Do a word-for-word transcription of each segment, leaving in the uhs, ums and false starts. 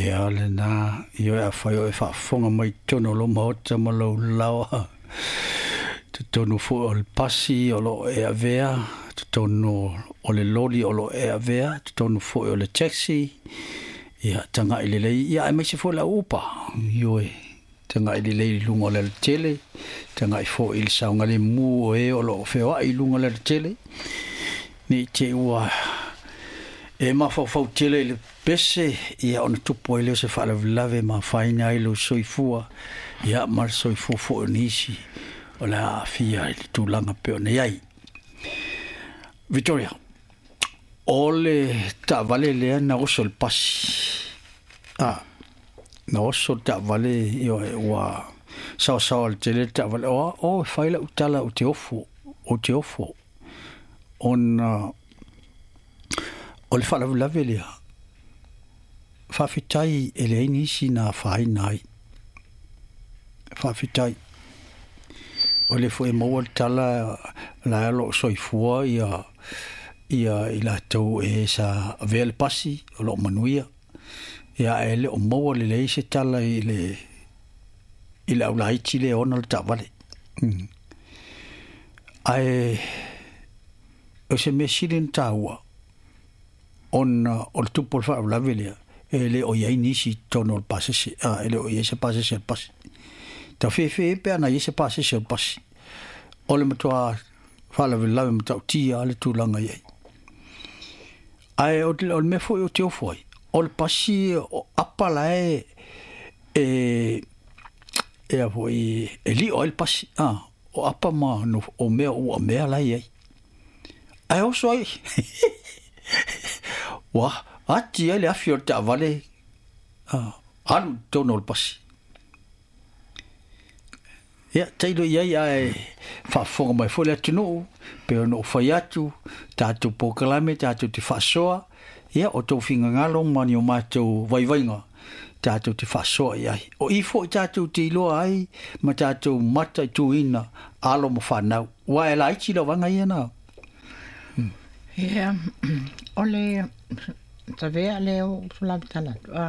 Ia le na io e fai o e fa fonga mai tono lo mota malo lawa. Te tono fu o le pasi o lo e avea, te tono o le loli o lo e avea, te tono fu o le taxi. Ia tanga i le lei, ia e mai se fu la upa. Io e tanga i le lei lungo le tele, tanga i fu il saunga le mu o e o lo feo ai lungo le tele. Ni te ua e ma fo fo tele le pese ia ona tupo ile se fala lave ma faina ilo soifua ia mar soifua fo nisi ola fia i tu langa pe ona ai Victoria ole ta vale le na o sol pas ah na o sol ta vale io wa sa sa le tele ta vale o o faila utala o te ofo o te ofo on o le fala lave le Fafitai ele inisi na fai nai. Fafitai. O le foi mo tala la lo soifua ia ia ila tau e sa vel pasi o lo manuia. Ia ele o mo le le se tala ile ila ulai chile ona le tavale. Mm. Ai o se me sirin taua on o tupo fa la velia. Ele o ia nisi tono il passe ah ele o ia se passe se passe ta fe fe pe ana ia se passe se passe o le matua fala vi lave matua tia ale tu langa ia ai o o me foi o teu foi o le passe o apala e e e a foi eli o il passe ah o apa ma no o me o me ala ia ai o so ai wa Ati ele a fior ta vale ah an tono pasi ya tailo ia ia fa fonga mai folia tino pe no faiatu tatu pokalame tatu te fasoa ia o to finga ngalo mani o mato vai vainga tatu te fasoa ia o ifo tatu te lo ai ma tatu mata tu ina alo mo fanau wa ela ichi lo vanga ia na ya ole ta vea leo fula tala ah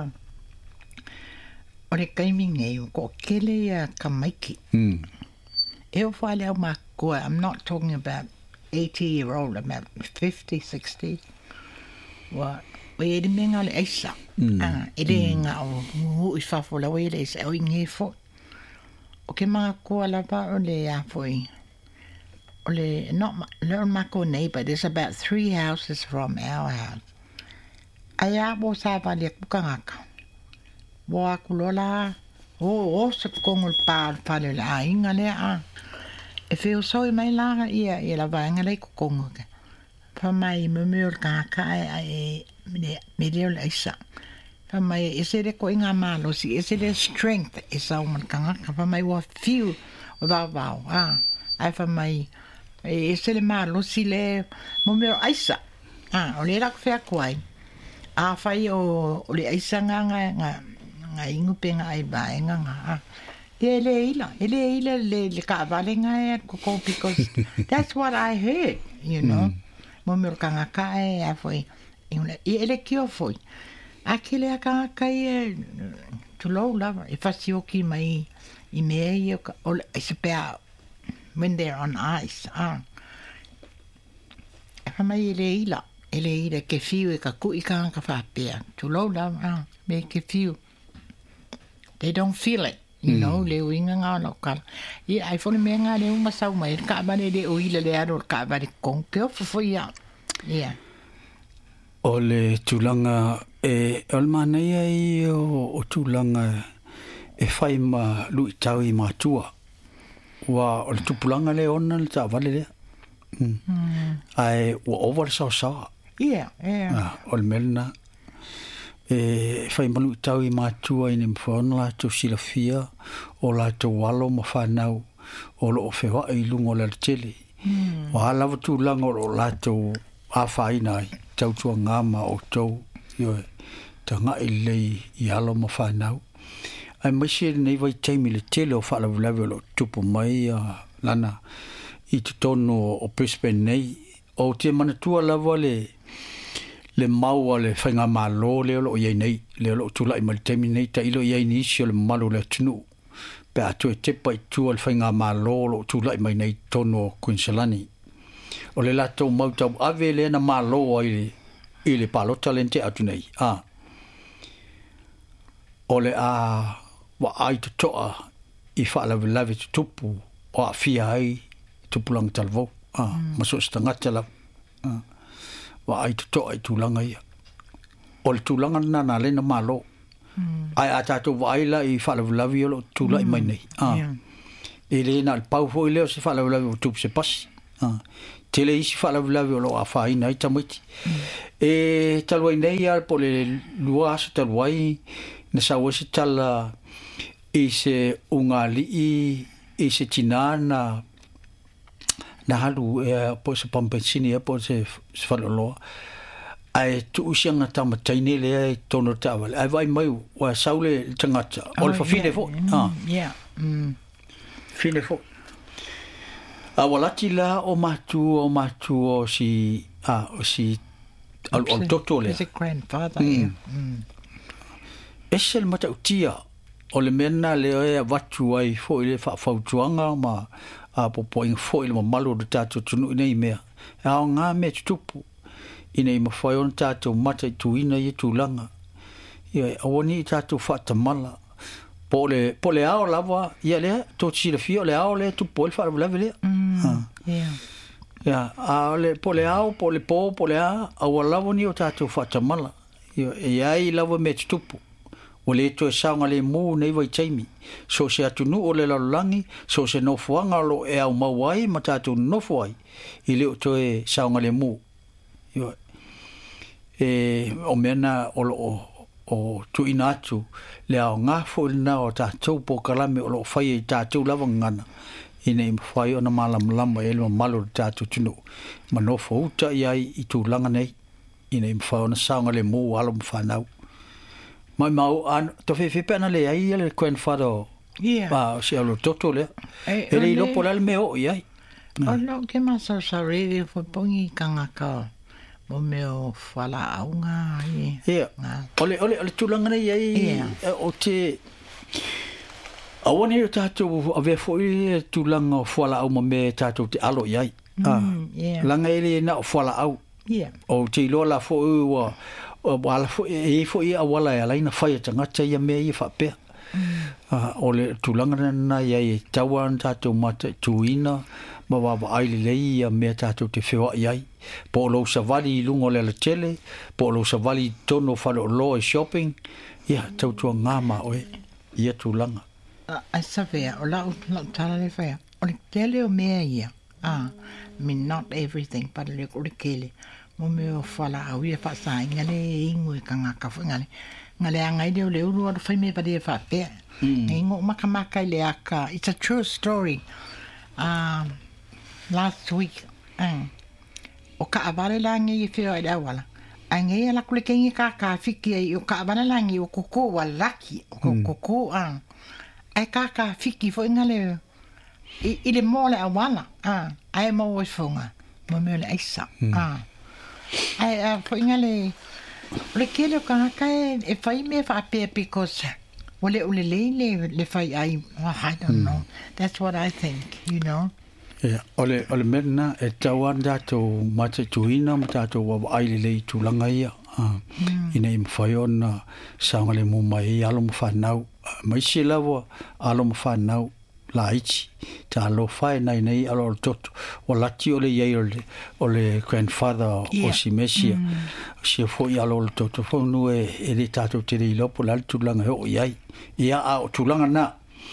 ore gaming e ko kele ya kamaiki mm e o fa leo ma ko I'm not talking about eighty year old I'm about fifty sixty wa we de menga le isa ah e de nga o i fa fo la we le isa o nge fo o ke ma ko la pa o le ya foi o le not learn ma ko neighbor there's about three houses from our house Aya bo sa vale kukangaka. Bo akulola. O o se kongol pa fale la inga le a. E feo so i mai la ia ia la vanga le kukongo. Pa mai me me kaka e me me le la isa. Pa mai e se de ko inga malo si e se de strength e sa o man kangaka pa mai wa feel o va va ah. Ai pa mai e se le malo si le mo me isa. Ah, o le la fea kwai. A fai o le aisanga nga nga nga ingu penga ai ba nga nga ele ila ele ila le le ka vale nga ko ko because that's what I heard you know mo me ka nga ka e a foi ele ki o foi akile ka ka e to low lava e fasi o ki mai i me e o se pe when they're on ice ah e mai ele ila ele ira ke fiu e ka kui ka ka whapea. To low down, ah, me ke fiu. They don't feel it, you mm. know, le uinga ngā no kara. I ai whone mea ngā le uma sau mai, ka abane le uila le aro, ka abane kong, ke o fufo ia. Yeah. O le tūlanga, e almana ia i o, o tūlanga e whai ma lui tau i mātua. Wa o le tupulanga le ona le tā vale lea. Mm. Mm. Ai, wa over sa sa. Yeah, yeah. Ah, o le melna. E whai malu tau i mātua i ni mwhona la tau sila fia o la tau walo ma whanau o lo o whewa i lungo la tele. Mm. Wa halawa tū langa o la tau a whaina i tau tua ngama o tau i ta ngā i lei i alo ma whanau. Ai maisi e nei vai taimi le tele o whaalawu lawe o tupu mai a lana i te tono o Brisbane nei o te manatua lawa le le mau le whainga malo leo lo iei nei, leo lo tula i mali temi nei, ta ilo iei ni isi o le malu le tunu. Pe atu e tepa i tua le whainga malo lo tula i mai nei tono Queenselani. O le lato mautau ave le na malo i le, i le palota lente atu nei. Ah. O le a wa ai to toa i whaala lawe tu tupu o a fia ai tupulang talvo. Ah, mm. Maso stangata la. Ah. Wa ai to toa i tulanga ia. O le tulanga na na le na malo. Mm. Ai a tātou waila i whalawulawi o lo tula mm. i mai nei. Ah. Yeah. E le na pau fo i leo se whalawulawi o tupu se pasi. Ah. Tele isi whalawulawi o lo a whaina i tamuiti. Mm. E talwai nei al po le lua asa talwai na sawa se tala i se unga li i i se tina na na halu e po se pampensini e po se whaloloa. Ai tu usianga tama taine le ai tono tawale. Ai vai mai wa saule tangata. O le fafine fo. Ah. Yeah. Mm. Fine fo. A walati la o matu o matu o si ah o si al al toto le. His grandfather. Mm. Mm. Esel mata utia o le mena le e watu ai fo ile fa fautuanga ma a popoing fo ile malu de tatu tunu nei mea. A nga me tupu. Ina i mawhai ona tātou mata i tuina i tūlanga. Ia awani i tātou whatamala. Po le, po le ao lawa, ia lea, tō tira fia, le ao lea, tu po le whatamalawe lea. Ia. Ia, a le, po le ao, po le po, po le a, awa lawa ni o tātou whatamala. Ia, ia i lawa me tupu. O le to e saunga le mū nei wai taimi. So se atunu o le lalulangi, so se nofuanga lo e au mawai, ma tātou nofuai. I leo to e saunga le mū. Ia, e o mena o o o tu inatu le au nga fo na o ta tu po kalame o lo fai ta tu lava ngana ine im fai ona malam lamba e lo malo ta tu tunu mano fo uta ia i tu langa nei ine im fai ona saunga le mo alo mfanau mai mau an to fe fe pena le ai le quen fado yeah pa si alo toto le e le lo po le me o ia o no ke ma so sorry fo pongi kanga ka mo meo whala aunga i. Ia. Ole, ole, ole tūlanga nei ai o te... Awane o tātou a vea fwoi tūlanga o whala au ma me tātou te alo iai. Langa ele na o whala au. O te iloa la fwoi wa... Wala fwoi, e fwoi a wala e alaina whai a tangata ia mea i whapea. Ole tūlanga na iai e tawa tātou mata tuina. Ma wawa aile lei a mea tātou te whewa iai. Po lo savali lungo le la tele, po lo savali tono whalo lo e shopping. Ia, tautua ngāma oe, ia tūlanga. A savea, o lau tala le whaia. O le tele o mea ia. Ah, I mean, not everything, but le o le kele. Mo mea o whala au ia whaasa ingale e ingo e ka ngaka fu ingale. Ngale angai leo leo lua do whai mea pade e whapea. Ingo makamaka i le aka. It's a true story. Um, last week, um, o ka avale langi i whio i awala. A ngai ala kule kengi ka ka whiki ai o ka avale langi o koko wa laki. O koko, ah. Ai ka ka whiki fo ingale i, i le mole awala. Ah. Ai mo o whunga. Mo meo le aisa. Ah. Ai uh, fo ingale le kele o ka haka e, e whai me whapea because wale ule le le le whai ai. Oh, I don't know. That's what I think, you know. Yeah, ole ole mena e tawan dato mate tuina matato wa aile le tulanga ia ah ina im faiona sangale mo mai alo mo fanau mai sila wa alo mo fanau laichi ta lo fai nai nei alo toto o lati ole ye ole ole grandfather o si mesia si fo ia alo toto fo no e e tato te lo po la tulanga o ia ia a tulanga na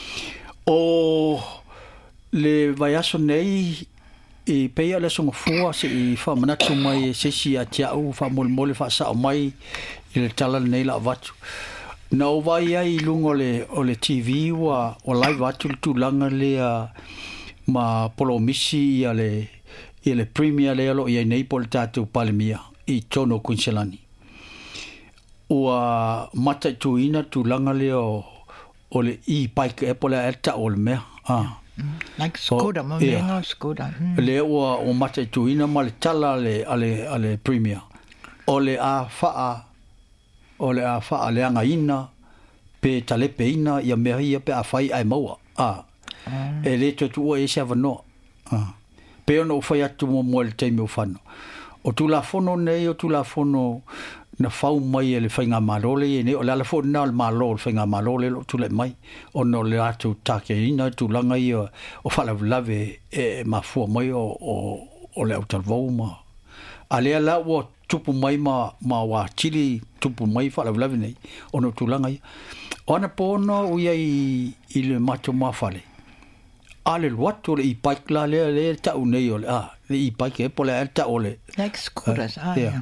o le vai aso nei e peia le songa fua se i fa manatu mai se si a tiau fa mol mol fa sa mai il tala nei la vatu na o vai ai lungo le o le T V wa o live vatu tu langa le a ma polo misi ia le ia le premier le lo ia nei pol tatu palmia i tono Queenselani o mata tuina tu langa le o o le i paika e pola eta o le mea ah like Skoda, mo menga Skoda. Le o o mate tuina ma le tala ale ale ale premier. o le a faa o le a faa le anga ina pe talepe ina ia mea ia pe a fai ai maua a e le to tu e se vano a pe ono fai atu mo mo le teime o fano o tu la fono nei o tu la fono na fau mai le whainga malole e ne o le ala fo na le malo le whainga malole lo tu le mai o no le atu take ina tu langa i o whala lave e ma fua mai o o, o le autalvau ma a le ala o tupu mai ma ma wa chili tupu mai whala lave nei o no tu langa i o ana pono o ia i, i le mato mawhale a le watu le i paik la le le tau nei o le a le i paik e po le al tau le like scooters ah yeah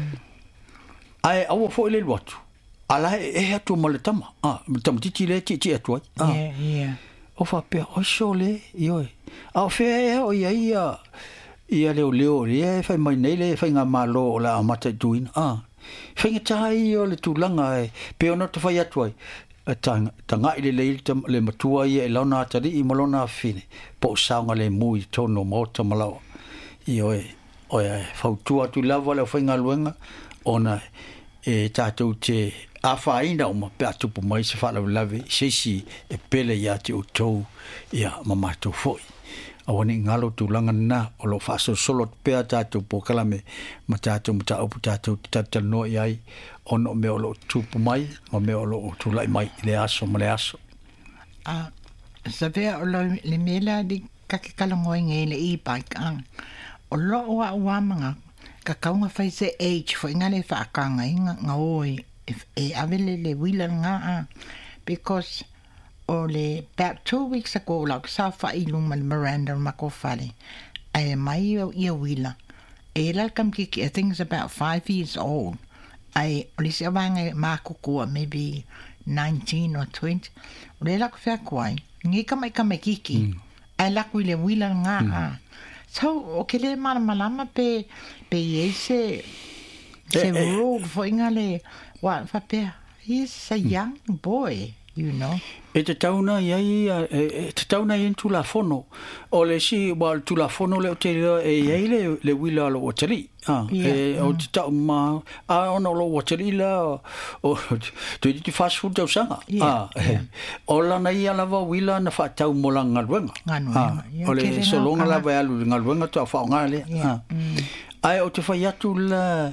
ai au fo le watu ala e atu mo le tama ah tama titi le titi atu ah yeah yeah o fa pe o sole yo au fe o ia ia ia le leo le fa mai nei le fa nga malo la mata duin ah fa nga tai o le tulanga e pe ona to fa atu ai tanga tanga ile le le matua ia e launa tari i malona fine po saunga le mui tono mota malo yo e o e fa tu atu lava le fa nga luenga ona e tātou te awhaina o ma pe atupu mai se whala lave seisi e pele ia te o tau ia mamatou foi. Awani ngalo tūlanga na o lo whaso solo pea tātou pokalame ma tātou ma tāupu tātou tātou no iai ono me o lo tupu mai o me o lo tūlai mai le aso ma le aso. Ah, sa vea o lo le mela di kakikalangoe nge le i bike ang o lo o a uamanga ka kaunga fai se age fo inga le whaakanga inga nga oi if e avele le wila nga a because o le about two weeks ago like sa wha iluma le Miranda mako whale ai mai o ia wila e la kam kiki I think it's about five years old ai o le se wanga mako kua maybe nineteen or twenty o le lako whea kuai ngi kamai kamai kiki ai lako le wila nga a so o ke le mana malama pe pe ese se rule for ingale wa fa pe he's a young boy you know e te tauna iai e te tauna i tu la fono o le si wa tu la fono le te e iai le le wila lo wateri ah e o te tau ma a ono lo wateri la o te te fast food au sanga ah o la na ia la wila na fa tau mola ngalwenga ah o le so longa la va lu ngalwenga to fa ngale ah ai o te fa ya tu la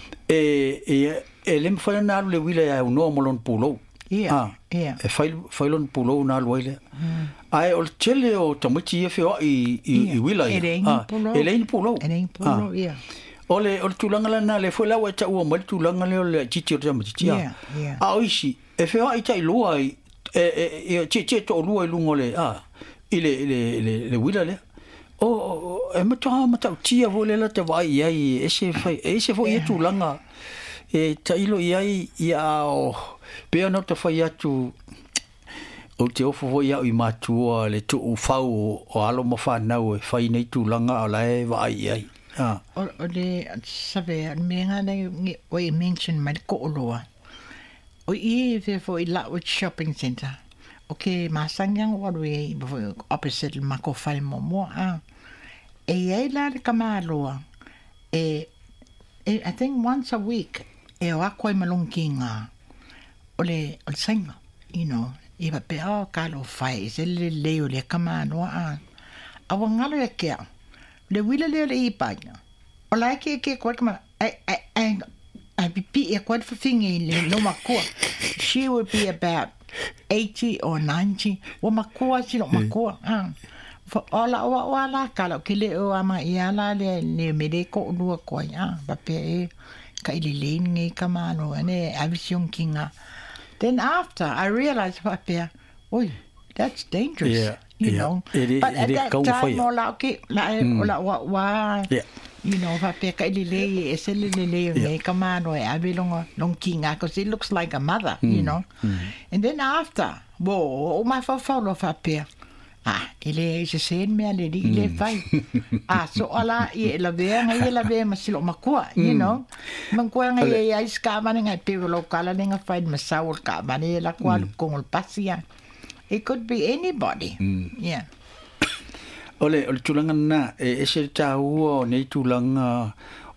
e e e le fa na le wila ya no molon pulo yeah yeah e fai failon pulo na loile ai o tele o tamiti e feo i i wila ah ele pulo ele pulo yeah ole o tulanga la na le foi la wa ta o mal tulanga le le titi o tamiti yeah a oisi e feo ai tai lua e e che che to lua lungo le ah ile ile le wila le o e mata mata tia vole la te vai ai e se fai e se foi e tulanga e tailo iai ia o pe no te fai atu o te ofo foi ia i matua le tu u fau o alo mo fa na o fai nei tu langa o lai vai ai ah o o le sabe me nga nei o i mention mai ko loa o i ve foi la o shopping center okay masanyang wa we opposite mako fai mo mo ah e ai la kamaloa e I think once a week e o akoi malongkinga ole o senga you know e va pe o kalo fai se le leo le kamano a a wangalo e ke le wile le le i paña o la ke ke ko kama ai ai ai pipi e ko fa fingi le no makua she would be about eighty or ninety o makua si no makua ah for ola wa wala kala ke le o ama iala le le mediko lua ko ya va pe ka ile le ngi kamano ane avision kinga. Then after I realized va pe oi that's dangerous yeah, you yeah. know it, it, but at it that time ola ke la ola wa wa yeah. you know va pe ka ile le ese le le ngi kamano e avilonga long kinga because it looks like a mother mm. you know mm. and then after wo o ma fa fa lo va pe ah ele se sen me ale di le fai ah so ala e la ve nga e la ve ma silo makua you know man ko nga e ai ska ma nga pe lo kala nga fai ma saul ka ma ne la kwal con el pasia it could be anybody yeah ole ole tulanga na e se ta u nei tulanga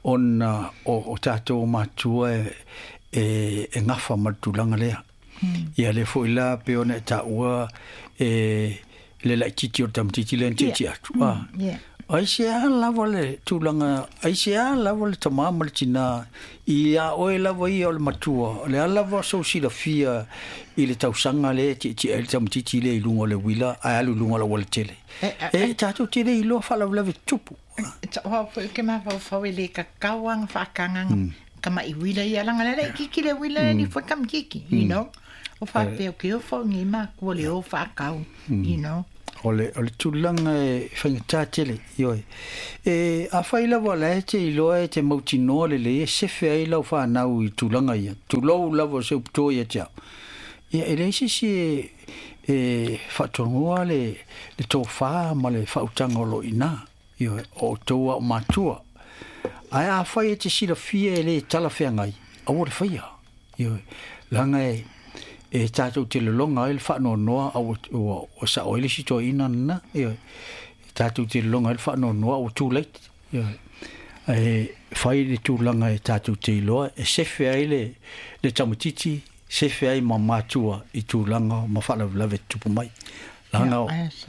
ona o o tātou mātua e e, e ngafa matulanga lea. Ia le fo ila pe ona ta ua e le la titi o tam titi le titi atu. Ai se ala vole tulanga ai se ala vole tama maltina ia o ela vai o matua le ala vo so si la fia ile tau sanga le titi el tam titi le lungo le wila ai alu lungo le wole tele. E tatu tele ilo fala vla tupu. Wa ke ma fa fa le ka kawang fa kangang kama i wila ia langa le kiki le wila ni fo kam kiki, you know. O fa pe o ke o fo ni ma ko le o fa kau, you know. Ole ole tulanga e whaingata tele ioi. E a whaila wala e te iloa e te mautinoa le le e sefe ai lau whanau i tulanga ia. Tulou lavo se upto ia te au. Ia e reise si e, e whatongoa le, le tō wha ma le whautanga o lo ina. Ioi o tōa o matua. Ai a whai e te sira fia e le tala whengai. Awa le whaia. Ioi. Langa e e tātou te lolonga e le whanau noa au o, o sa oile si tō ina na. E tātou te lolonga e le whanau noa o too late. E whai le tūlanga e tātou te iloa e sefe ai le, le tamatiti, sefe ai ma mātua i tūlanga ma whalawlawe tupu mai. Langa o...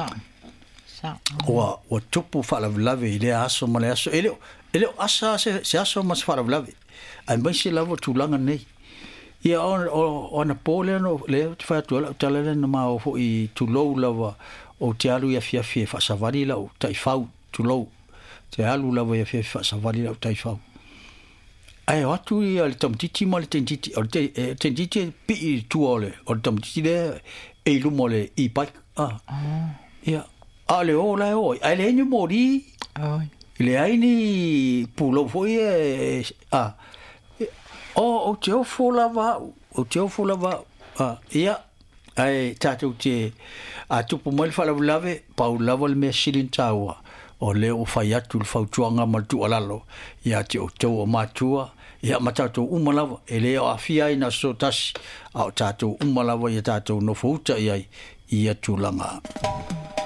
Oa, o tupu whalawlawe i le aso ma le aso. E leo, e leo asa se, se aso ma se whalawlawe. Ai mai se lavo tūlanga nei. Ia o o na pole no le te fa tu la tala na ma o i tu lo lava o te alu ia fia fia fa savari la o tai fau tu lo te alu lava ia fia fa savari la o tai fau ai o tu ia le tom titi mo le tentiti o te tentiti pi tu ole o tom titi le e lu mole i pai ah ia ale o la o ai le ni mori ai le ai ni pulo foi ah o o te o folava o te o folava ah ia ai tātou te a tupu mai fala lave pau lava le me silin taua o le o fai atu le fautuanga ma tu alalo ia te o tau o matua ia matatou umalava e le o afia ina so tasi a o tātou umalava ia tātou no fouta ia ia tulanga